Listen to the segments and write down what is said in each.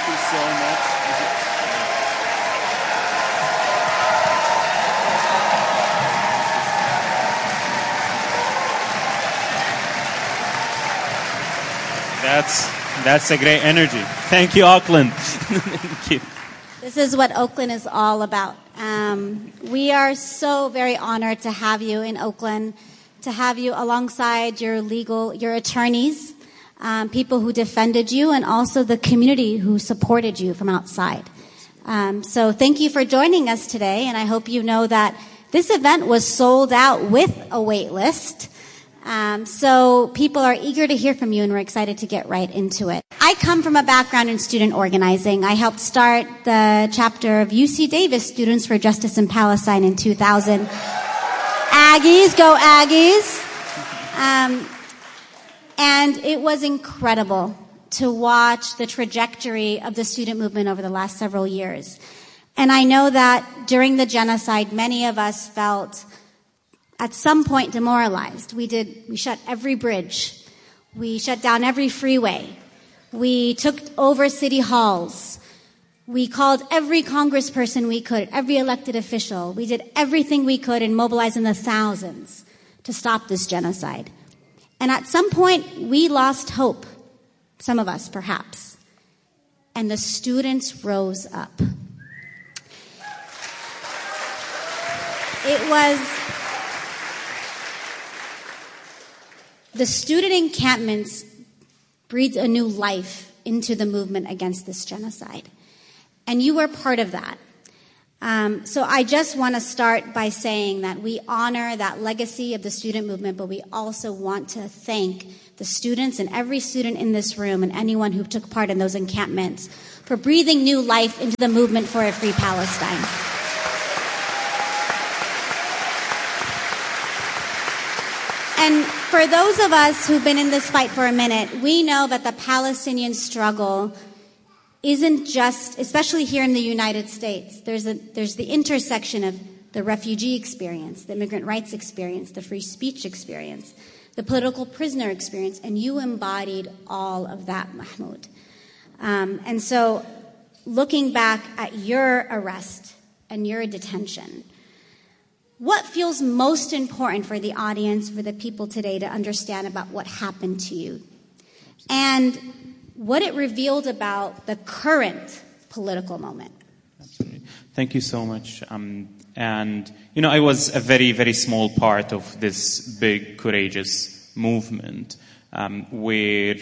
Thank you so much. That's a great energy. Thank you, Auckland. Thank you. This is what Oakland is all about. We are so very honored to have you in Oakland, to have you alongside your attorneys, people who defended you, and also the community who supported you from outside. So thank you for joining us today, and I hope you know that this event was sold out with a wait list. So people are eager to hear from you, and we're excited to get right into it. I come from a background in student organizing. I helped start the chapter of UC Davis Students for Justice in Palestine in 2000. Aggies, go Aggies! And it was incredible to watch the trajectory of the student movement over the last several years. And I know that during the genocide, many of us felt at some point demoralized. We shut every bridge. We shut down every freeway. We took over city halls. We called every congressperson we could, every elected official. We did everything we could and mobilized in the thousands to stop this genocide. And at some point, we lost hope. Some of us, perhaps. And the students rose up. The student encampments breathed a new life into the movement against this genocide. And you were part of that. So I just want to start by saying that we honor that legacy of the student movement, but we also want to thank the students and every student in this room and anyone who took part in those encampments for breathing new life into the movement for a free Palestine. And for those of us who've been in this fight for a minute, we know that the Palestinian struggle isn't just, especially here in the United States, there's the intersection of the refugee experience, the immigrant rights experience, the free speech experience, the political prisoner experience, and you embodied all of that, Mahmoud. And so looking back at your arrest and your detention, what feels most important for the audience, for the people today to understand about what happened to you? And what it revealed about the current political moment. Absolutely. Thank you so much. And, I was a very, very small part of this big, courageous movement where,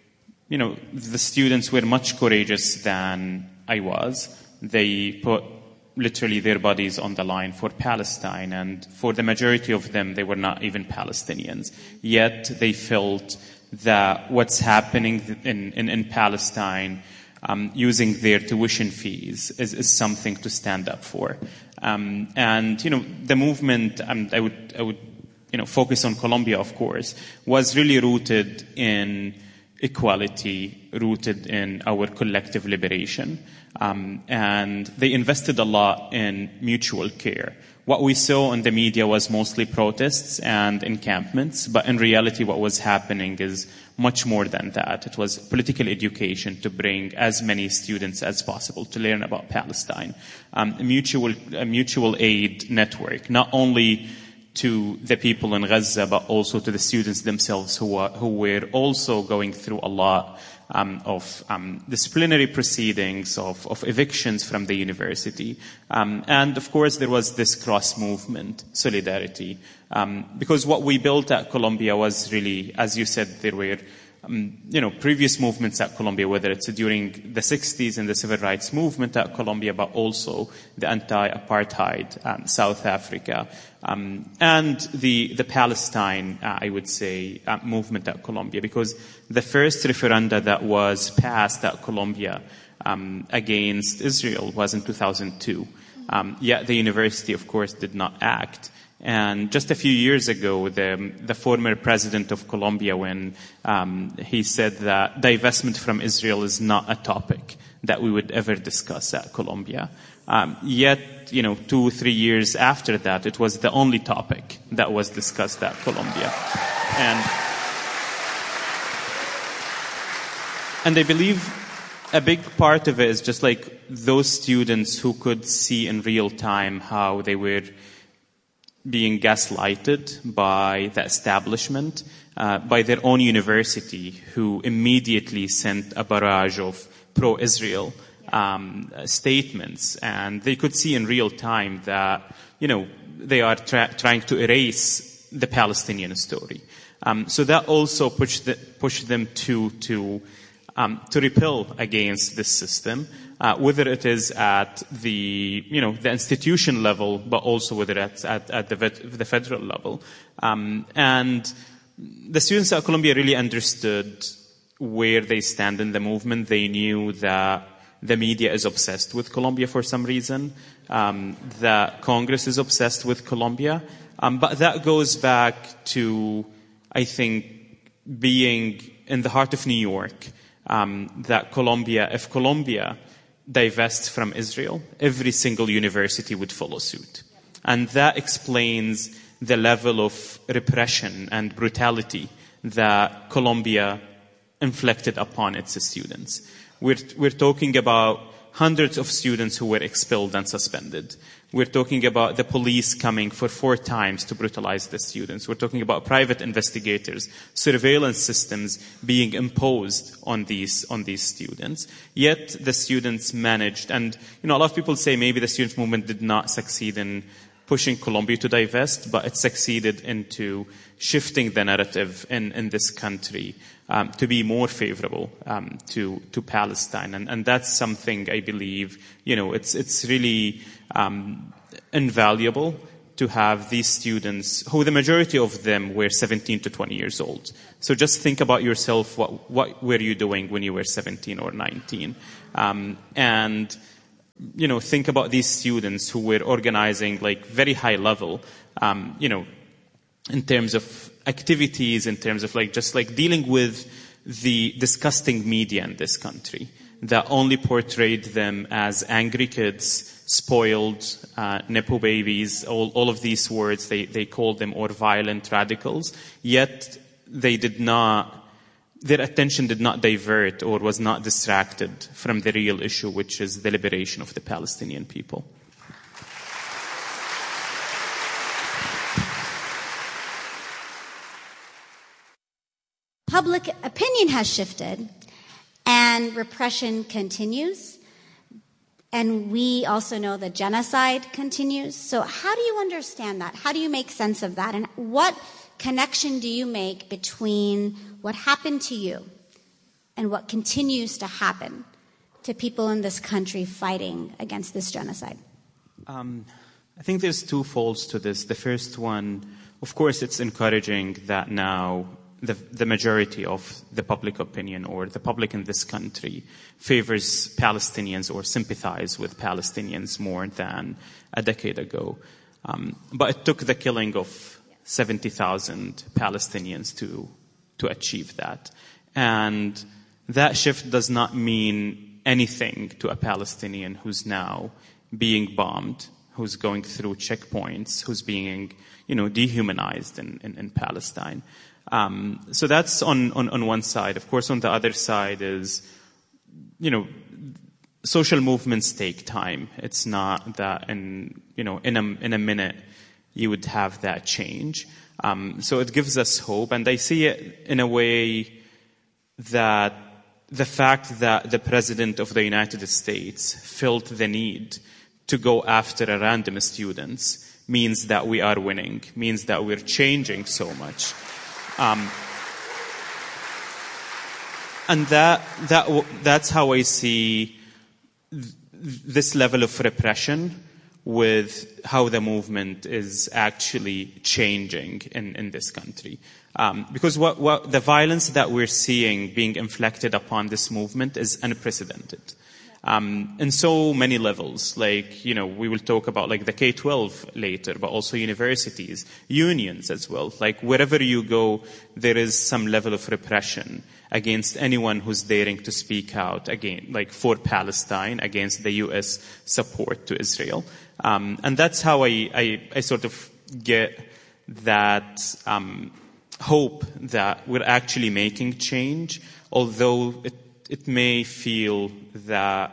the students were much courageous than I was. They put literally their bodies on the line for Palestine, and for the majority of them, they were not even Palestinians. Yet they felt that what's happening in Palestine, using their tuition fees, is something to stand up for. And the movement, I would focus on Colombia, of course, was really rooted in equality, rooted in our collective liberation. And they invested a lot in mutual care. What we saw in the media was mostly protests and encampments, but in reality what was happening is much more than that. It was political education to bring as many students as possible to learn about Palestine. A mutual aid network, not only to the people in Gaza, but also to the students themselves who were also going through a lot of disciplinary proceedings, of evictions from the university. And of course there was this cross-movement solidarity. Because what we built at Columbia was really, as you said, there were previous movements at Columbia, whether it's during the 60s and the civil rights movement at Columbia, but also the anti-apartheid South Africa, and the Palestine, I would say, movement at Columbia, because the first referenda that was passed at Columbia against Israel was in 2002. Yet the university, of course, did not act. And just a few years ago, the former president of Colombia, when he said that divestment from Israel is not a topic that we would ever discuss at Colombia. Yet, 2-3 years after that, it was the only topic that was discussed at Colombia. And I believe a big part of it is just like those students who could see in real time how they were being gaslighted by the establishment, by their own university, who immediately sent a barrage of pro-Israel statements. And they could see in real time that, they are trying to erase the Palestinian story. So that also pushed them to repel against this system, whether it is at the institution level, but also whether it's at the federal level. And the students at Columbia really understood where they stand in the movement. They knew that the media is obsessed with Columbia for some reason, that Congress is obsessed with Columbia. But that goes back to, I think, being in the heart of New York, that if Columbia divests from Israel, every single university would follow suit. And that explains the level of repression and brutality that Columbia inflicted upon its students. We're talking about hundreds of students who were expelled and suspended. We're talking about the police coming for 4 times to brutalize the students. We're talking about private investigators, surveillance systems being imposed on these students. Yet the students managed, and a lot of people say maybe the student movement did not succeed in pushing Columbia to divest, but it succeeded into shifting the narrative in this country to be more favorable to Palestine, and that's something I believe it's really invaluable to have these students, who the majority of them were 17 to 20 years old. So just think about yourself. What were you doing when you were 17 or 19? And think about these students who were organizing like very high level, in terms of activities, in terms of just dealing with the disgusting media in this country that only portrayed them as angry kids, spoiled, nepo babies, all of these words they called them, or violent radicals. Yet their attention did not divert or was not distracted from the real issue, which is the liberation of the Palestinian people. Public opinion has shifted, and repression continues. And we also know that genocide continues. So how do you understand that? How do you make sense of that? And what connection do you make between what happened to you and what continues to happen to people in this country fighting against this genocide? I think there's 2 folds to this. The first one, of course, it's encouraging that now the majority of the public opinion, or the public in this country, favors Palestinians or sympathize with Palestinians more than a decade ago. But it took the killing of 70,000 Palestinians to achieve that. And that shift does not mean anything to a Palestinian who's now being bombed, who's going through checkpoints, who's being, dehumanized in Palestine. So that's on one side. Of course, on the other side is, social movements take time. It's not that in a minute you would have that change. So it gives us hope, and I see it in a way that the fact that the President of the United States felt the need to go after a random students means that we are winning, means that we're changing so much. And that's how I see this level of repression with how the movement is actually changing in this country. Because what the violence that we're seeing being inflicted upon this movement is unprecedented. In so many levels, we will talk about the K-12 later, but also universities, unions as well. Wherever you go, there is some level of repression against anyone who's daring to speak out again, for Palestine, against the U.S. support to Israel. And that's how I sort of get that hope that we're actually making change, although it may feel that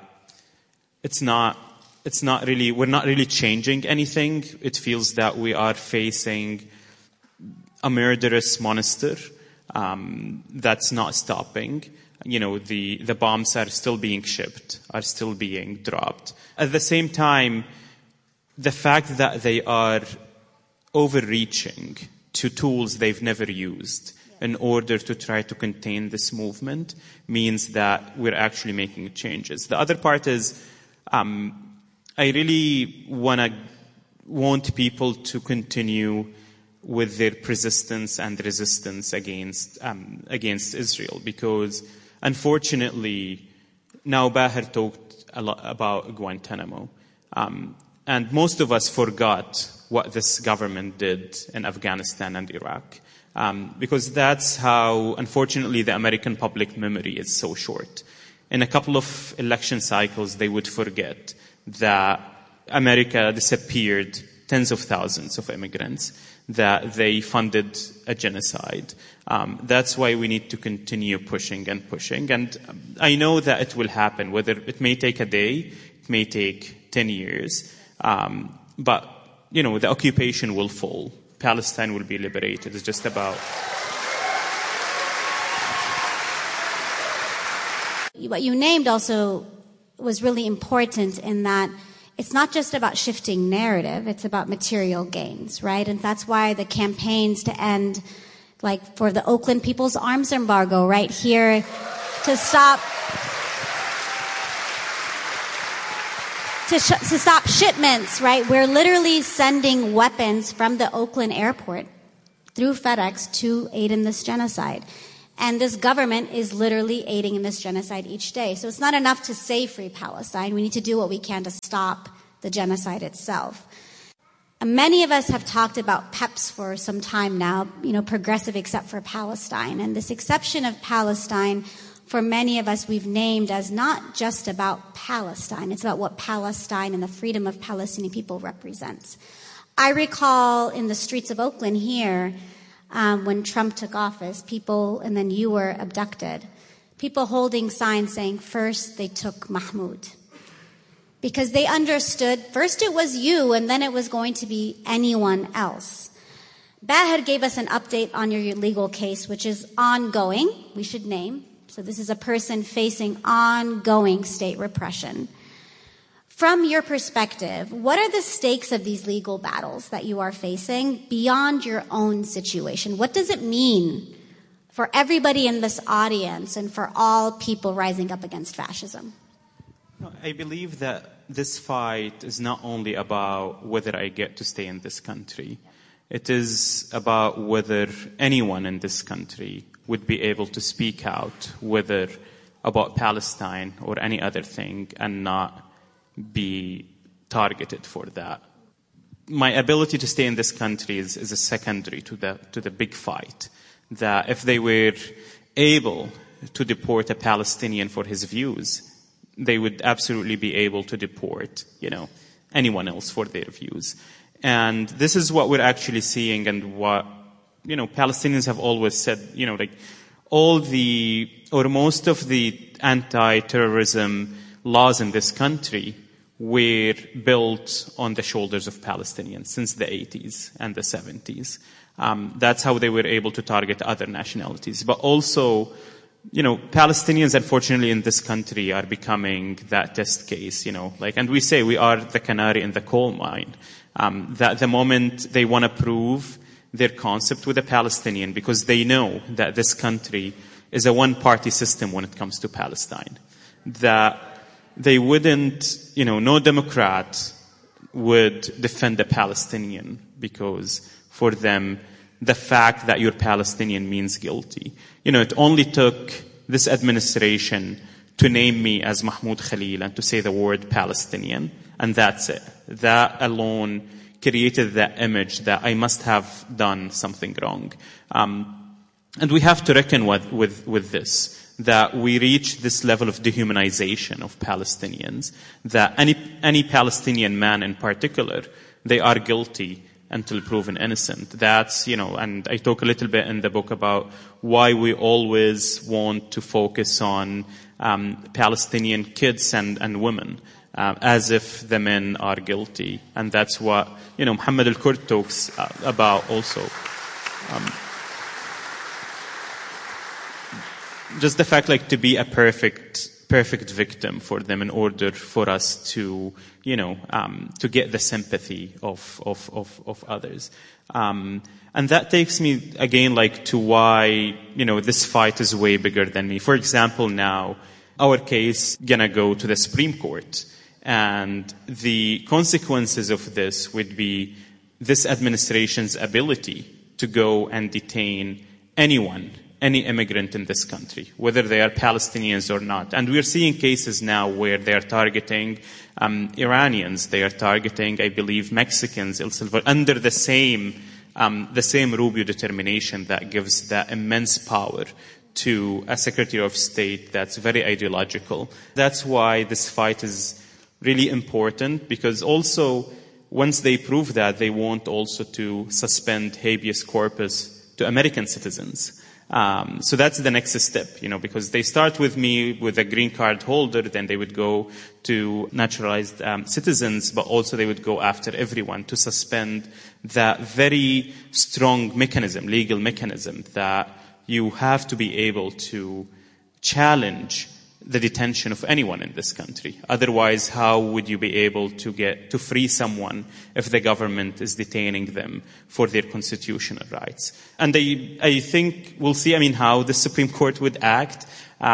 we're not really changing anything. It feels that we are facing a murderous monster that's not stopping. The bombs are still being shipped, are still being dropped. At the same time, the fact that they are overreaching to tools they've never used in order to try to contain this movement means that we're actually making changes. The other part is I really want people to continue with their persistence and resistance against Israel, because unfortunately now Baher talked a lot about Guantanamo, and most of us forgot what this government did in Afghanistan and Iraq, because that's how, unfortunately, the American public memory is so short. In a couple of election cycles, they would forget that America disappeared tens of thousands of immigrants, that they funded a genocide. That's why we need to continue pushing and pushing. And I know that it will happen, whether it may take a day, it may take 10 years. But, the occupation will fall. Palestine will be liberated. It's just about... What you named also was really important in that it's not just about shifting narrative, it's about material gains, right? And that's why the campaigns to end, like for the Oakland People's Arms Embargo right here, to stop shipments, right? We're literally sending weapons from the Oakland airport through FedEx to aid in this genocide. And this government is literally aiding in this genocide each day. So it's not enough to say free Palestine. We need to do what we can to stop the genocide itself. And many of us have talked about PEPs for some time now, progressive except for Palestine. And this exception of Palestine, for many of us, we've named as not just about Palestine. It's about what Palestine and the freedom of Palestinian people represents. I recall in the streets of Oakland here, when Trump took office, people, and then you were abducted, people holding signs saying, first they took Mahmoud. Because they understood, first it was you, and then it was going to be anyone else. Baher gave us an update on your legal case, which is ongoing, we should name. So this is a person facing ongoing state repression. From your perspective, what are the stakes of these legal battles that you are facing beyond your own situation? What does it mean for everybody in this audience and for all people rising up against fascism? I believe that this fight is not only about whether I get to stay in this country. It is about whether anyone in this country would be able to speak out, whether about Palestine or any other thing, and not be targeted for that. My ability to stay in this country is a secondary to the big fight. That if they were able to deport a Palestinian for his views, they would absolutely be able to deport, anyone else for their views. And this is what we're actually seeing, and what, Palestinians have always said, most of the anti-terrorism laws in this country were built on the shoulders of Palestinians since the 80s and the 70s. That's how they were able to target other nationalities. But also, Palestinians, unfortunately, in this country are becoming that test case, and we say we are the canary in the coal mine. That the moment they want to prove their concept with a Palestinian, because they know that this country is a one-party system when it comes to Palestine, that they wouldn't, no Democrat would defend a Palestinian, because for them, the fact that you're Palestinian means guilty. It only took this administration to name me as Mahmoud Khalil and to say the word Palestinian, and that's it. That alone created that image that I must have done something wrong. And we have to reckon with this, that we reach this level of dehumanization of Palestinians, that any Palestinian man in particular, they are guilty until proven innocent. That's, and I talk a little bit in the book about why we always want to focus on Palestinian kids and women, as if the men are guilty. And that's what, Muhammad al-Kurd talks about also. Just the fact, to be a perfect victim for them in order for us to, to get the sympathy of others. And that takes me again, to why, this fight is way bigger than me. For example, now our case gonna go to the Supreme Court, and the consequences of this would be this administration's ability to go and detain anyone, any immigrant in this country, whether they are Palestinians or not. And we're seeing cases now where they are targeting Iranians, they are targeting, I believe, Mexicans, El Salvador, under the same Rubio determination that gives that immense power to a Secretary of State that's very ideological. That's why this fight is really important, because also once they prove that, they want also to suspend habeas corpus to American citizens. So that's the next step, because they start with me with a green card holder, then they would go to naturalized citizens, but also they would go after everyone to suspend that very strong mechanism, legal mechanism, that you have to be able to challenge the detention of anyone in this country. Otherwise, how would you be able to free someone if the government is detaining them for their constitutional rights? And I think we'll see, how the Supreme Court would act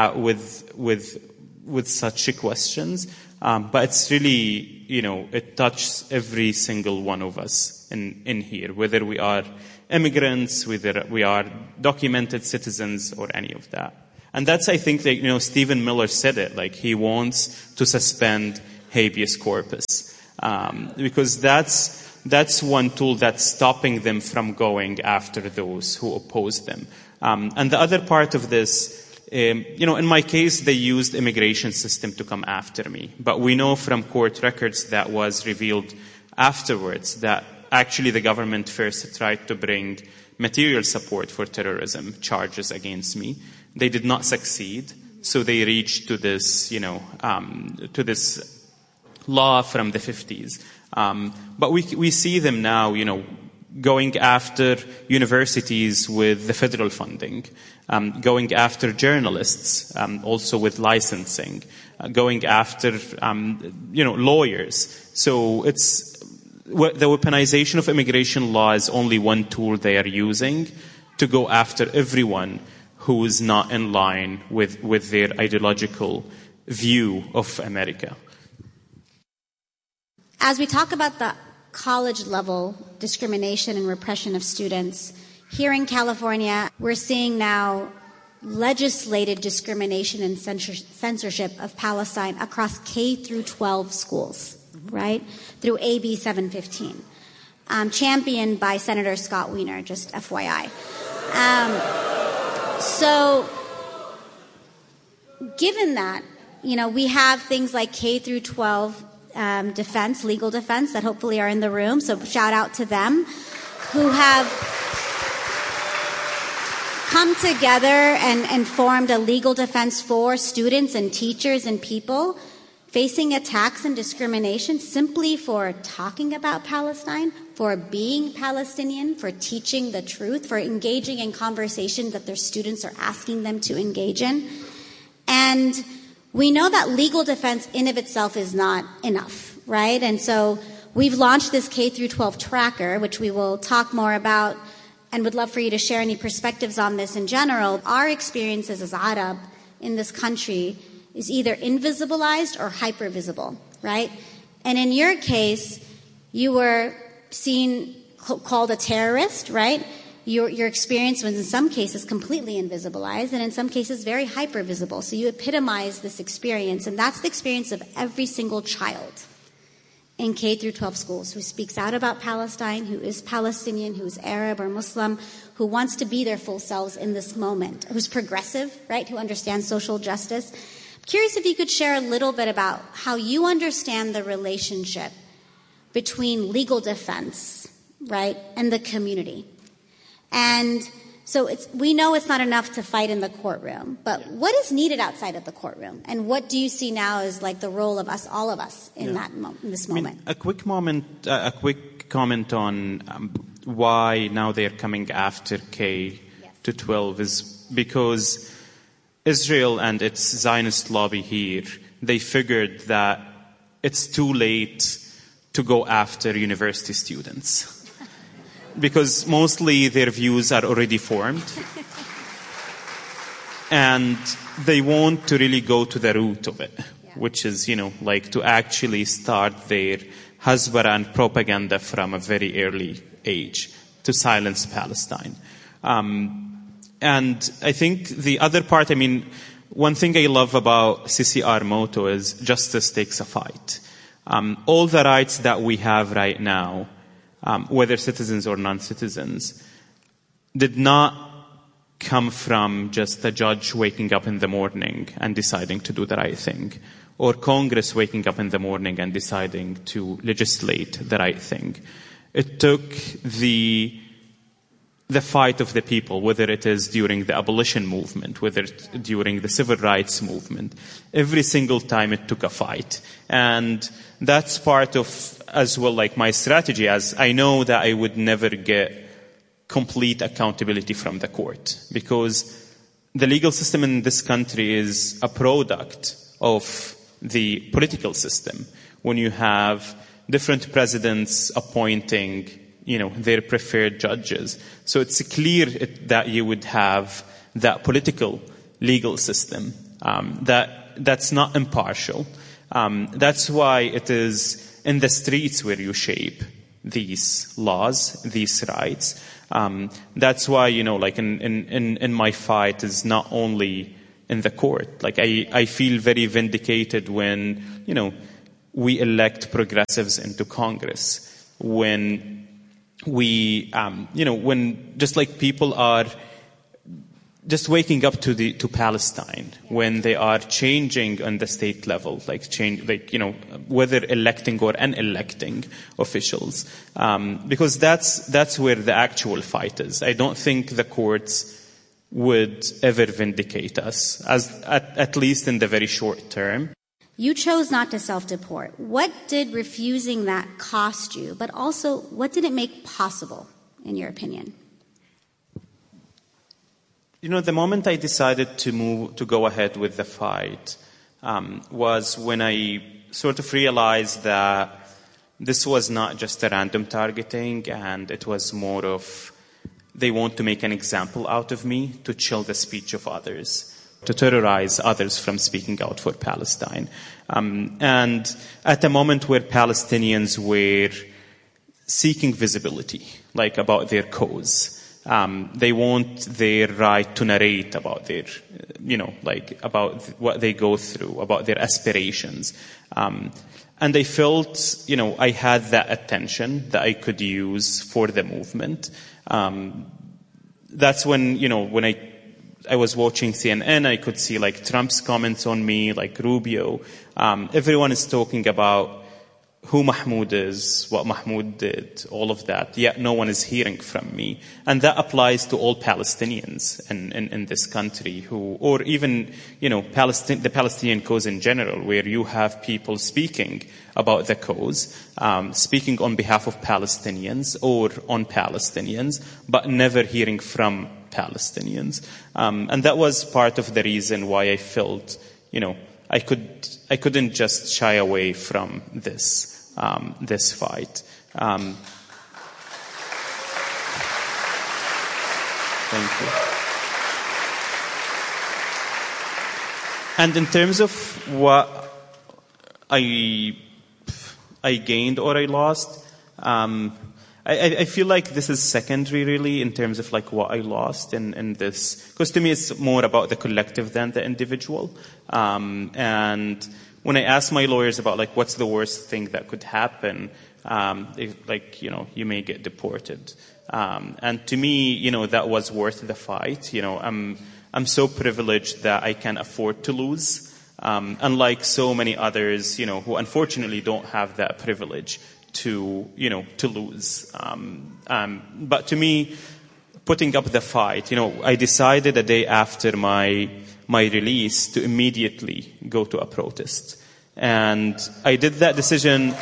with such questions. But it's really, it touches every single one of us in here, whether we are immigrants, whether we are documented citizens, or any of that. And that's, I think, Stephen Miller said it, he wants to suspend habeas corpus, because that's one tool that's stopping them from going after those who oppose them. And the other part of this, in my case, they used immigration system to come after me. But we know from court records that was revealed afterwards that actually the government first tried to bring material support for terrorism charges against me. They did not succeed, so they reached to this, to this law from the 50s. But we see them now, going after universities with the federal funding, going after journalists, also with licensing, going after, lawyers. So the weaponization of immigration law is only one tool they are using to go after everyone who is not in line with their ideological view of America. As we talk about the college level discrimination and repression of students, here in California, we're seeing now legislated discrimination and censorship of Palestine across K through 12 schools, right? Through AB 715, championed by Senator Scott Wiener, just FYI. So, given that, we have things like K through 12 defense, legal defense, that hopefully are in the room. So shout out to them, who have come together and formed a legal defense for students and teachers and people facing attacks and discrimination simply for talking about Palestine, for being Palestinian, for teaching the truth, for engaging in conversations that their students are asking them to engage in. And we know that legal defense in of itself is not enough, right? And so we've launched this K through 12 tracker, which we will talk more about, and would love for you to share any perspectives on this in general. Our experiences as Arab in this country is either invisibilized or hypervisible, right? And in your case, you were called a terrorist, right? Your experience was in some cases completely invisibilized, and in some cases very hypervisible. So you epitomize this experience, and that's the experience of every single child in K through 12 schools who speaks out about Palestine, who is Palestinian, who is Arab or Muslim, who wants to be their full selves in this moment, who's progressive, right? Who understands social justice. I'm curious if you could share a little bit about how you understand the relationship between legal defense, right, and the community. And So we know it's not enough to fight in the courtroom, but what is needed outside of the courtroom? And what do you see now as like the role of us, all of us, in in this moment? A quick comment on why now they're coming after K-12 is because Israel and its Zionist lobby here, they figured that it's too late to go after university students. Because mostly their views are already formed. And they want to really go to the root of it, which is, like to actually start their hasbara and propaganda from a very early age to silence Palestine. And I think the other part, one thing I love about CCR motto is justice takes a fight. All the rights that we have right now, whether citizens or non-citizens, did not come from just a judge waking up in the morning and deciding to do the right thing, or Congress waking up in the morning and deciding to legislate the right thing. It took the fight of the people, whether it is during the abolition movement, whether it's during the civil rights movement. Every single time it took a fight. And that's part of, as well, like my strategy, as I know that I would never get complete accountability from the court, because the legal system in this country is a product of the political system. When you have different presidents appointing their preferred judges. So it's clear that you would have that political legal system that's not impartial. That's why it is in the streets where you shape these laws, these rights. That's why, like in my fight is not only in the court. Like I feel very vindicated when, we elect progressives into Congress, when we, when just like people are just waking up to Palestine, when they are changing on the state level, whether electing or unelecting officials, because that's where the actual fight is. I don't think the courts would ever vindicate us, at least in the very short term. You chose not to self-deport. What did refusing that cost you? But also, what did it make possible, in your opinion? The moment I decided to go ahead with the fight was when I sort of realized that this was not just a random targeting, and it was more of they want to make an example out of me to chill the speech of others, to terrorize others from speaking out for Palestine. And at a moment where Palestinians were seeking visibility, like about their cause, they want their right to narrate about their, about what they go through, about their aspirations. And I felt, I had that attention that I could use for the movement. That's when, when I was watching CNN, I could see like Trump's comments on me, like Rubio. Everyone is talking about who Mahmoud is, what Mahmoud did, all of that. Yet no one is hearing from me. And that applies to all Palestinians in this country or even, the Palestinian cause in general, where you have people speaking about the cause, speaking on behalf of Palestinians or on Palestinians, but never hearing from Palestinians. And that was part of the reason why I felt, I couldn't just shy away from this fight. Thank you. And in terms of what I gained or I lost, I feel like this is secondary, really, in terms of like what I lost in this. Because to me, it's more about the collective than the individual. And when I ask my lawyers about like what's the worst thing that could happen, you may get deported. And to me, that was worth the fight. I'm so privileged that I can afford to lose. Unlike so many others, who unfortunately don't have that privilege to lose. But to me, putting up the fight. I decided a day after my release to immediately go to a protest. And I did that decision.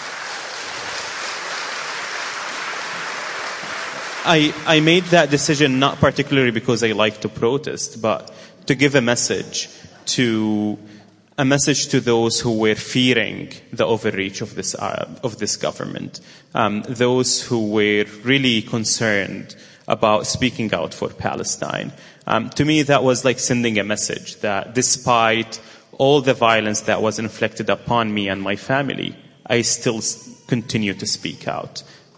I made that decision not particularly because I like to protest, but to give a message to those who were fearing the overreach of this government, those who were really concerned about speaking out for Palestine. To me, that was like sending a message that despite all the violence that was inflicted upon me and my family, I still continue to speak out.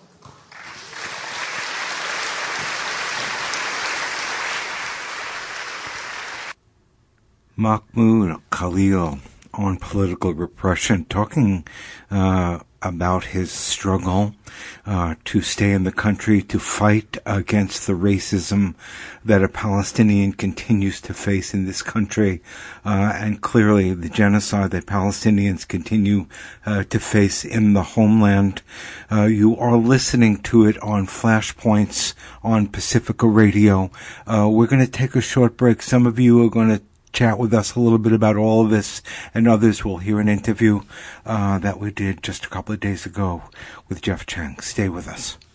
Mahmoud Khalil on political repression, talking about his struggle to stay in the country, to fight against the racism that a Palestinian continues to face in this country, and clearly the genocide that Palestinians continue to face in the homeland. You are listening to it on Flashpoints on Pacifica Radio. We're going to take a short break. Some of you are going to chat with us a little bit about all of this, and others will hear an interview that we did just a couple of days ago with Jeff Chang. Stay with us.